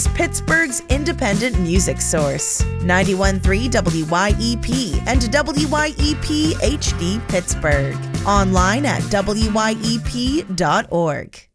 Pittsburgh's independent music source. 91.3 WYEP and WYEP HD Pittsburgh. Online at wyep.org.